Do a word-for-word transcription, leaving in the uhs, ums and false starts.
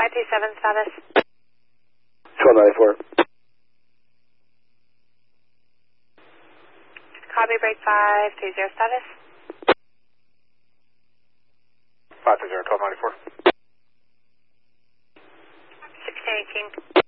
five two seven status. twelve ninety-four. Copy, break five two zero status. five two zero, twelve ninety-four. sixteen eighteen.